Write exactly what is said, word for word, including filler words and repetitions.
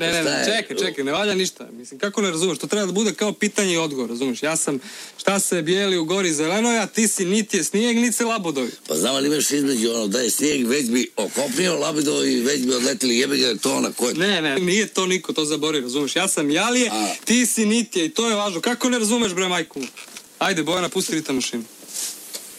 Ne, ne, ne, čekaj, čekaj, ne valja ništa. Mislim, kako ne razumeš? To treba da bude kao pitanje i odgovor, razumeš? Ja sam, šta se bijeli u gori zelenoj, a ti si niti je snijeg, niti se labudovi. Pa znam li imaš između ono da je snijeg, već bi okopnio labudovi, već bi odletili jebega to ona koje... Ne, ne, nije to niko, to zabori, razumeš? Ja sam Jalije, a... ti si niti je i to je važno. Kako ne razumeš, bre, majku? Ajde, Bojana, pusti ritam mašinu.